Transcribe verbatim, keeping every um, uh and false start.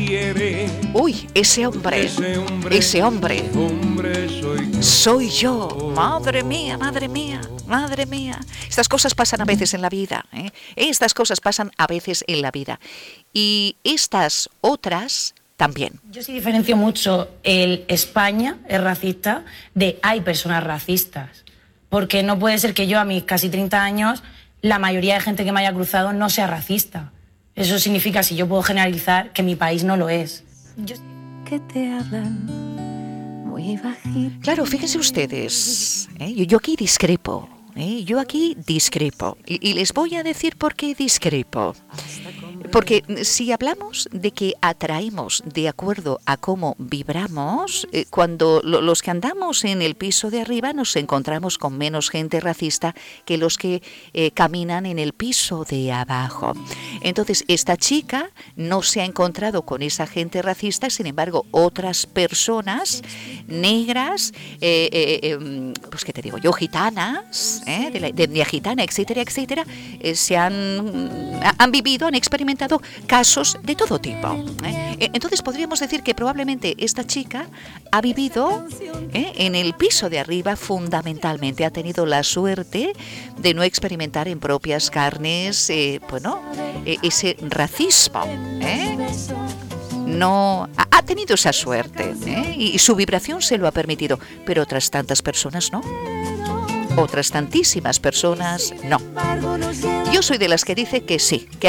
quiere. Uy, ese hombre, Ese hombre, ese hombre, hombre soy yo. soy yo. Madre mía, madre mía, madre mía. Estas cosas pasan a veces en la vida, ¿eh? Estas cosas pasan a veces en la vida. Y estas otras también. Yo sí diferencio mucho el España es racista de hay personas racistas. Porque no puede ser que yo a mis casi treinta años, la mayoría de gente que me haya cruzado no sea racista. Eso significa, si yo puedo generalizar, que mi país no lo es. Yo... Que te hablan muy bajito. Claro, fíjense ustedes, ¿eh? yo, yo aquí discrepo, ¿eh? yo aquí discrepo. Y, y les voy a decir por qué discrepo. Porque si hablamos de que atraemos de acuerdo a cómo vibramos, eh, cuando lo, los que andamos en el piso de arriba nos encontramos con menos gente racista que los que eh, caminan en el piso de abajo. Entonces, esta chica no se ha encontrado con esa gente racista, sin embargo, otras personas negras, eh, eh, eh, pues qué te digo yo, gitanas, eh, de la de etnia gitana, etcétera, etcétera, eh, se han, han vivido, han experimentado casos de todo tipo. ¿eh? Entonces podríamos decir que probablemente esta chica ha vivido ¿eh? en el piso de arriba fundamentalmente, ha tenido la suerte de no experimentar en propias carnes eh, bueno, eh, ese racismo. ¿eh? No ha, ha tenido esa suerte ¿eh? y su vibración se lo ha permitido, pero otras tantas personas no. Otras tantísimas personas no. Yo soy de las que dice que sí, que